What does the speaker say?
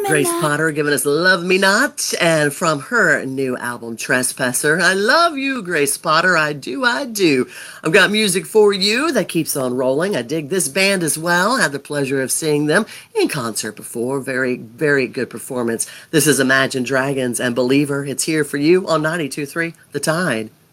Grace Potter giving us Love Me Not, and from her new album Trespasser. I love you, Grace Potter. I do, I do. I've got music for you that keeps on rolling. I dig this band as well. Had the pleasure of seeing them in concert before. Very, very good performance. This is Imagine Dragons and Believer. It's here for you on 92.3 The Tide.